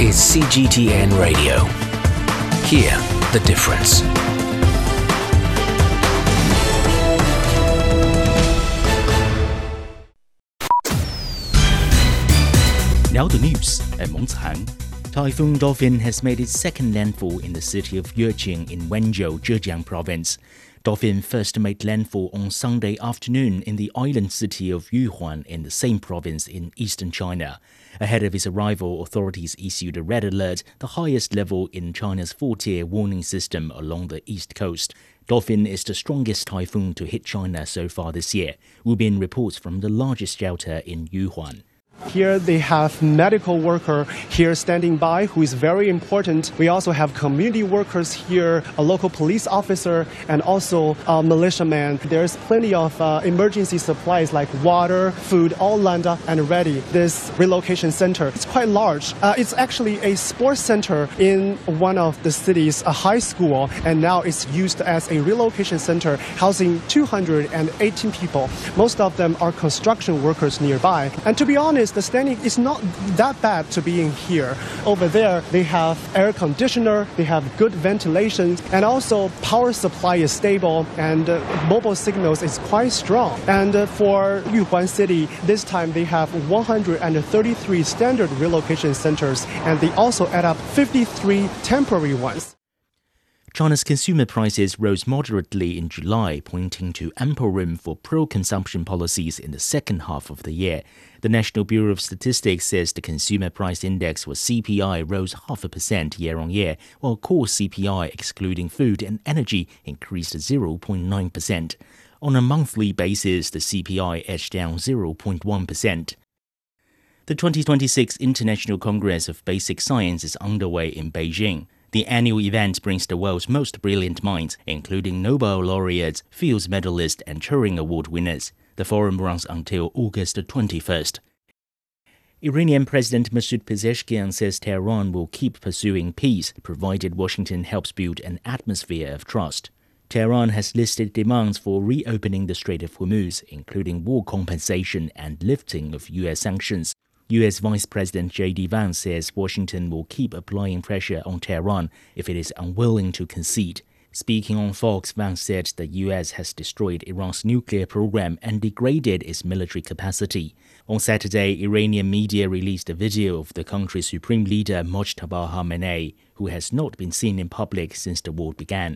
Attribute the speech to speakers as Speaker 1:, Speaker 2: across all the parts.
Speaker 1: is CGTN Radio. Hear the difference.
Speaker 2: Now the news at Mongshan. Typhoon Dolphin has made its second landfall in the city of Yuqing in Wenzhou, Zhejiang province. Dolphin first made landfall on Sunday afternoon in the island city of Yuhuan in the same province in eastern China. Ahead of its arrival, authorities issued a red alert, the highest level in China's four-tier warning system along the east coast. Dolphin is the strongest typhoon to hit China so far this year. Wu Bin reports from the largest shelter in Yuhuan.
Speaker 3: Here they have medical worker here standing by, who is very important. We also have community workers here, a local police officer, and also a militiaman. There's plenty of emergency supplies like water, food, all lined up and ready. This relocation center, it's quite large. It's actually a sports center in one of the cities, a high school, and now it's used as a relocation center housing 218 people. Most of them are construction workers nearby. And to be honest, the standing is not that bad to be in here. Over there, they have air conditioner, they have good ventilation, and also power supply is stable, and mobile signals is quite strong. And for Yuhuan City, this time they have 133 standard relocation centers, and they also add up 53 temporary ones.
Speaker 2: China's consumer prices rose moderately in July, pointing to ample room for pro-consumption policies in the second half of the year. The National Bureau of Statistics says the consumer price index for CPI rose 0.5% year-on-year, while core CPI, excluding food and energy, increased 0.9%. On a monthly basis, the CPI edged down 0.1%. The 2026 International Congress of Basic Science is underway in Beijing. The annual event brings the world's most brilliant minds, including Nobel laureates, Fields medalists, and Turing Award winners. The forum runs until August 21st. Iranian President Masoud Pezeshkian says Tehran will keep pursuing peace, provided Washington helps build an atmosphere of trust. Tehran has listed demands for reopening the Strait of Hormuz, including war compensation and lifting of U.S. sanctions. U.S. Vice President J.D. Vance says Washington will keep applying pressure on Tehran if it is unwilling to concede. Speaking on Fox, Vance said the U.S. has destroyed Iran's nuclear program and degraded its military capacity. On Saturday, Iranian media released a video of the country's supreme leader Mojtaba Khamenei, who has not been seen in public since the war began.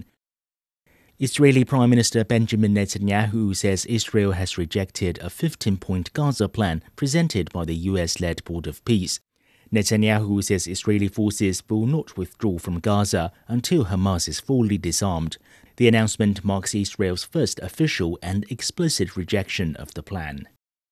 Speaker 2: Israeli Prime Minister Benjamin Netanyahu says Israel has rejected a 15-point Gaza plan presented by the US-led Board of Peace. Netanyahu says Israeli forces will not withdraw from Gaza until Hamas is fully disarmed. The announcement marks Israel's first official and explicit rejection of the plan.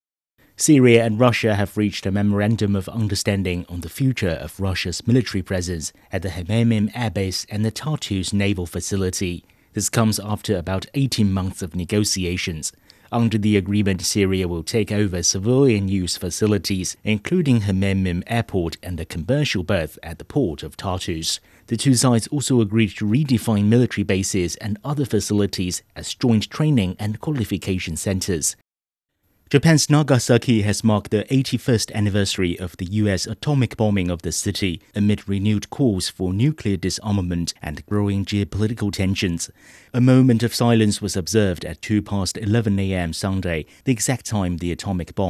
Speaker 2: Syria and Russia have reached a memorandum of understanding on the future of Russia's military presence at the Khmeimim Air Base and the Tartus naval facility. This comes after about 18 months of negotiations. Under the agreement, Syria will take over civilian-use facilities, including Khmeimim Airport and the commercial berth at the port of Tartus. The two sides also agreed to redefine military bases and other facilities as joint training and qualification centers. Japan's Nagasaki has marked the 81st anniversary of the U.S. atomic bombing of the city amid renewed calls for nuclear disarmament and growing geopolitical tensions. A moment of silence was observed at 11 a.m. Sunday, the exact time the atomic bomb